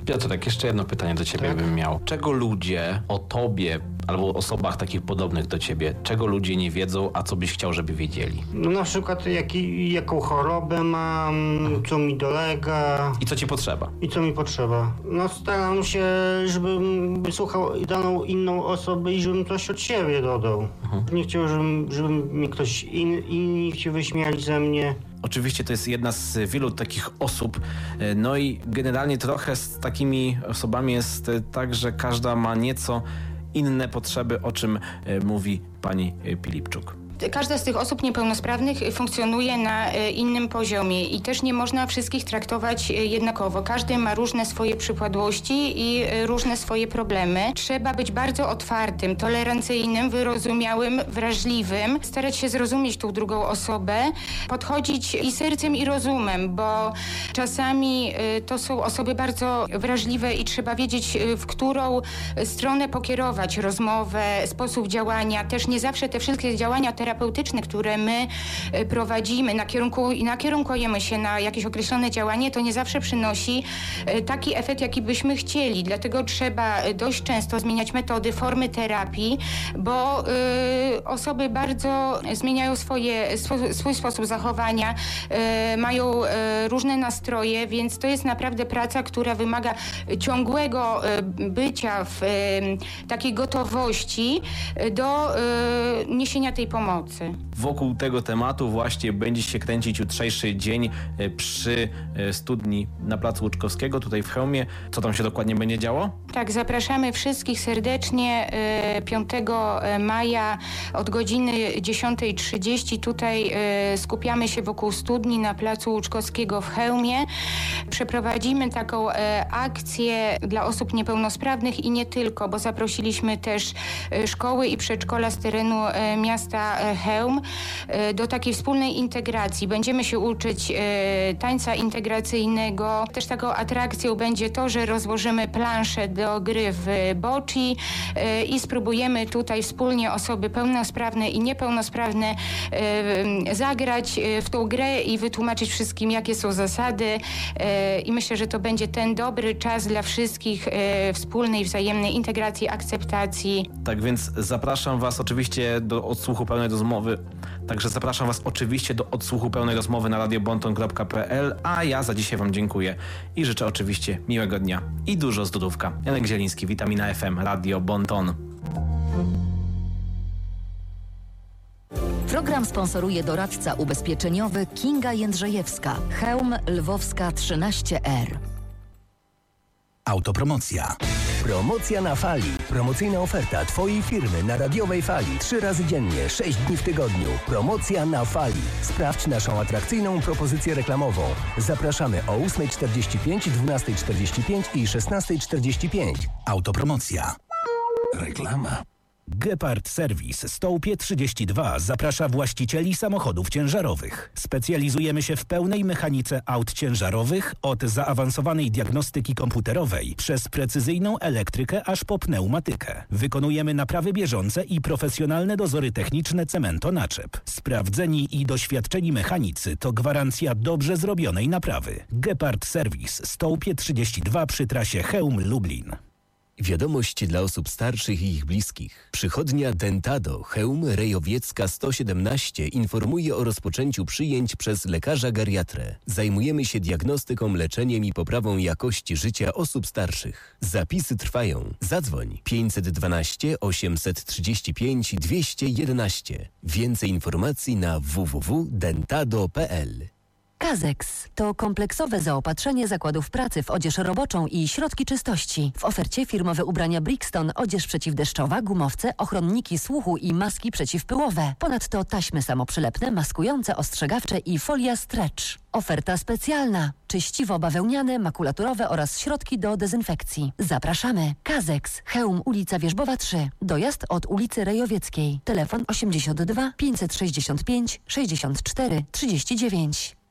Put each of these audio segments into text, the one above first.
Piotrek, jeszcze jedno pytanie do ciebie bym miał. Czego ludzie o tobie albo osobach takich podobnych do ciebie, czego ludzie nie wiedzą, a co byś chciał, żeby wiedzieli? No na przykład jaką chorobę mam, co mi dolega. I co ci potrzeba? I co mi potrzeba. No staram się, żebym wysłuchał daną inną osobę i żebym coś od siebie dodał. Nie chciał, żeby mi ktoś inni się wyśmiali ze mnie. Oczywiście to jest jedna z wielu takich osób, no i generalnie trochę z takimi osobami jest tak, że każda ma nieco inne potrzeby, o czym mówi pani Pilipczuk. Każda z tych osób niepełnosprawnych funkcjonuje na innym poziomie i też nie można wszystkich traktować jednakowo. Każdy ma różne swoje przypadłości i różne swoje problemy. Trzeba być bardzo otwartym, tolerancyjnym, wyrozumiałym, wrażliwym, starać się zrozumieć tą drugą osobę, podchodzić i sercem, i rozumem, bo czasami to są osoby bardzo wrażliwe i trzeba wiedzieć, w którą stronę pokierować rozmowę, sposób działania. Też nie zawsze te wszystkie działania terapeutyczne, które my prowadzimy, nakierunkujemy się na jakieś określone działanie, to nie zawsze przynosi taki efekt, jaki byśmy chcieli. Dlatego trzeba dość często zmieniać metody, formy terapii, bo osoby bardzo zmieniają swój sposób zachowania, mają różne nastroje, więc to jest naprawdę praca, która wymaga ciągłego bycia w takiej gotowości do niesienia tej pomocy. Wokół tego tematu właśnie będzie się kręcić jutrzejszy dzień przy studni na Placu Łuczkowskiego, tutaj w Chełmie. Co tam się dokładnie będzie działo? Tak, zapraszamy wszystkich serdecznie 5 maja od godziny 10:30. Tutaj skupiamy się wokół studni na Placu Łuczkowskiego w Chełmie. Przeprowadzimy taką akcję dla osób niepełnosprawnych i nie tylko, bo zaprosiliśmy też szkoły i przedszkola z terenu miasta Chełm do takiej wspólnej integracji. Będziemy się uczyć tańca integracyjnego. Też taką atrakcją będzie to, że rozłożymy planszę do gry w bocce i spróbujemy tutaj wspólnie osoby pełnosprawne i niepełnosprawne zagrać w tą grę i wytłumaczyć wszystkim, jakie są zasady. I myślę, że to będzie ten dobry czas dla wszystkich wspólnej, wzajemnej integracji, akceptacji. Tak więc zapraszam Was oczywiście do odsłuchu pełnej rozmowy. Także zapraszam Was oczywiście do odsłuchu pełnej rozmowy na radiobonton.pl, a ja za dzisiaj Wam dziękuję i życzę oczywiście miłego dnia i dużo zdrówka. Janek Zieliński, Witamina FM, Radio Bonton. Program sponsoruje doradca ubezpieczeniowy Kinga Jędrzejewska, Chełm, Lwowska 13R. Autopromocja. Promocja na fali. Promocyjna oferta Twojej firmy na radiowej fali. 3 razy dziennie, 6 dni w tygodniu. Promocja na fali. Sprawdź naszą atrakcyjną propozycję reklamową. Zapraszamy o 8:45, 12:45 i 16:45. Autopromocja. Reklama. Gepard Serwis Stołpie 32 zaprasza właścicieli samochodów ciężarowych. Specjalizujemy się w pełnej mechanice aut ciężarowych, od zaawansowanej diagnostyki komputerowej przez precyzyjną elektrykę aż po pneumatykę. Wykonujemy naprawy bieżące i profesjonalne dozory techniczne cementonaczep. Sprawdzeni i doświadczeni mechanicy to gwarancja dobrze zrobionej naprawy. Gepard Serwis Stołpie 32 przy trasie Chełm-Lublin. Wiadomość dla osób starszych i ich bliskich. Przychodnia Dentado, Chełm, Rejowiecka 117 informuje o rozpoczęciu przyjęć przez lekarza geriatrę. Zajmujemy się diagnostyką, leczeniem i poprawą jakości życia osób starszych. Zapisy trwają. Zadzwoń 512 835 211. Więcej informacji na www.dentado.pl. Kazex to kompleksowe zaopatrzenie zakładów pracy w odzież roboczą i środki czystości. W ofercie firmowe ubrania Brixton, odzież przeciwdeszczowa, gumowce, ochronniki słuchu i maski przeciwpyłowe. Ponadto taśmy samoprzylepne, maskujące, ostrzegawcze i folia stretch. Oferta specjalna. Czyściwo bawełniane, makulaturowe oraz środki do dezynfekcji. Zapraszamy. Kazex, Chełm, ulica Wierzbowa 3. Dojazd od ulicy Rejowieckiej. Telefon 82 565 64 39.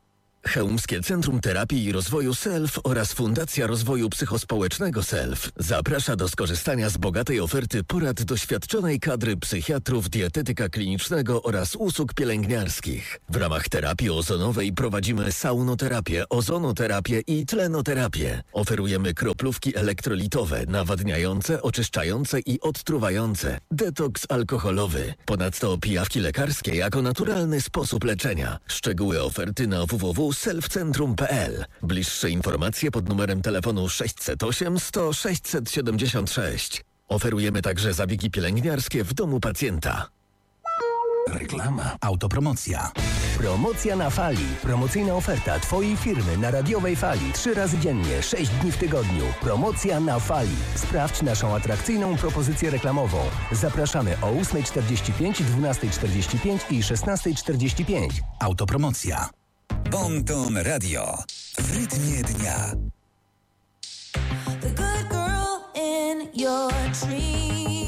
Chełmskie Centrum Terapii i Rozwoju SELF oraz Fundacja Rozwoju Psychospołecznego SELF zaprasza do skorzystania z bogatej oferty porad doświadczonej kadry psychiatrów, dietetyka klinicznego oraz usług pielęgniarskich. W ramach terapii ozonowej prowadzimy saunoterapię, ozonoterapię i tlenoterapię. Oferujemy kroplówki elektrolitowe, nawadniające, oczyszczające i odtruwające, detoks alkoholowy. Ponadto pijawki lekarskie jako naturalny sposób leczenia. Szczegóły oferty na www.selfcentrum.pl. Bliższe informacje pod numerem telefonu 608 100 676. Oferujemy także zabiegi pielęgniarskie w domu pacjenta. Reklama. Autopromocja. Promocja na fali. Promocyjna oferta Twojej firmy na radiowej fali. 3 razy dziennie, 6 dni w tygodniu. Promocja na fali. Sprawdź naszą atrakcyjną propozycję reklamową. Zapraszamy o 8:45, 12:45 i 16:45. Autopromocja. Bonton Radio. W rytmie dnia. The good girl in your dream.